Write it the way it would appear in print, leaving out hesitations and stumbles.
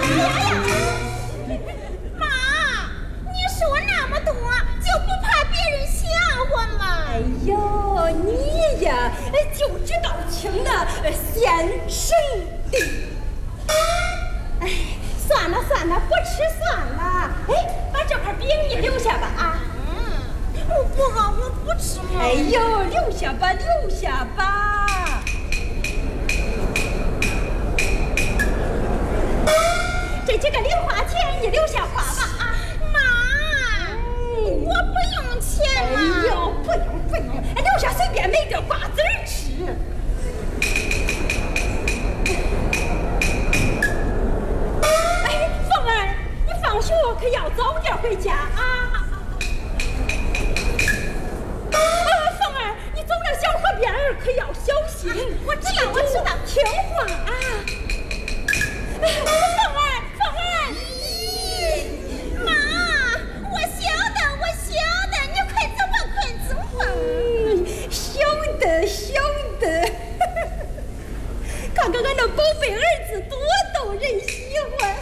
妈，你说那么多，就不怕别人笑话吗？ 哎呦，你呀，就知道请那先生的。哎，算了算了，不吃算了。哎，把这块饼你留下吧啊。 我不好，我不吃嘛。 哎呦，留下吧，留下吧。这几个零花钱你留下花吧啊。 妈，我不用钱嘛。 哎呦，不用不用，留下随便买点瓜子儿吃。哎，凤儿，你放学可要早点回家啊。凤儿，你走到小河边可要小心。 我知道，我知道， 听话啊。 妈，我晓得，你快走吧，快走吧。 晓得。看看俺那宝贝儿子多逗人喜欢。